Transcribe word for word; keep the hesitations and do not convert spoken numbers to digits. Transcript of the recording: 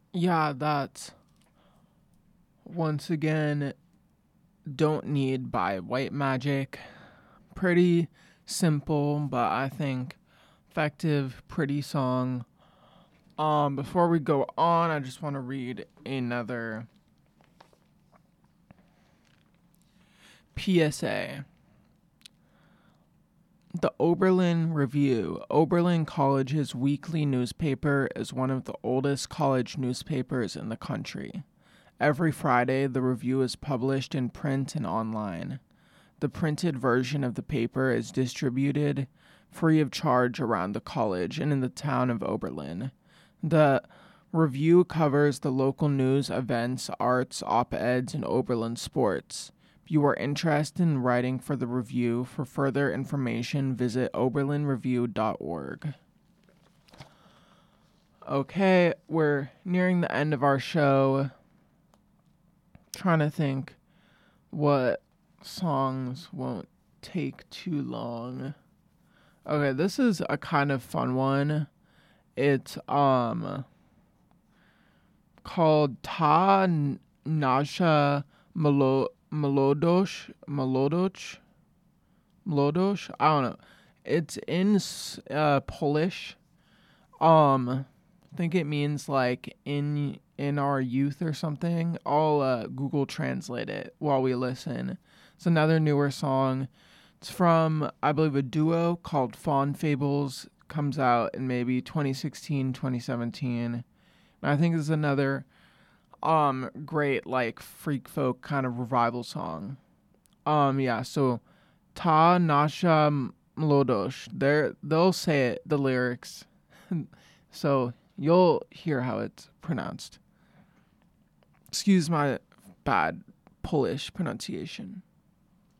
Yeah, that's once again Don't Need by White Magic. Pretty simple, but I think effective, pretty song. Um, before we go on, I just want to read another P S A. The Oberlin Review. Oberlin College's weekly newspaper is one of the oldest college newspapers in the country. Every Friday, the review is published in print and online. The printed version of the paper is distributed free of charge around the college and in the town of Oberlin. The review covers the local news, events, arts, op-eds, and Oberlin sports. If you are interested in writing for the review, for further information, visit oberlin review dot org. Okay, we're nearing the end of our show. Trying to think what songs won't take too long. Okay, this is a kind of fun one. It's um called Ta Nasza Melo- Melodosh Melodoch Melodosh. I don't know. It's in uh, Polish. Um, I think it means like in in our youth or something. I'll uh, Google Translate it while we listen. It's another newer song. It's from, I believe, a duo called Fawn Fables. Comes out in maybe twenty sixteen, twenty seventeen. And I think this is another um great like freak folk kind of revival song. Um yeah, so Ta Nasha Mlodosh. They're they'll say it, the lyrics. So you'll hear how it's pronounced. Excuse my bad Polish pronunciation.